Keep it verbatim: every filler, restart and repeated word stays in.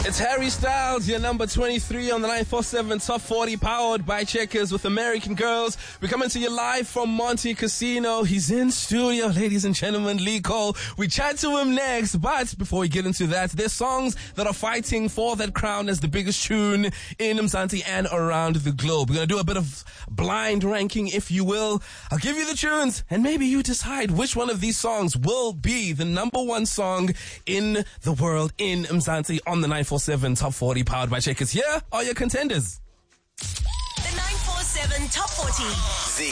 It's Harry Styles, your number twenty-three on the nine forty-seven Top forty, powered by Checkers with American Girls. We're coming to you live from Monte Casino. He's in studio, ladies and gentlemen, Lee Cole. We chat to him next, but before we get into that, there's songs that are fighting for that crown as the biggest tune in Mzansi and around the globe. We're going to do a bit of blind ranking, if you will. I'll give you the tunes, and maybe you decide which one of these songs will be the number one song in the world in Mzansi on the nine forty-seven Top forty, powered by Checkers. Here are your contenders. The nine forty-seven Top forty.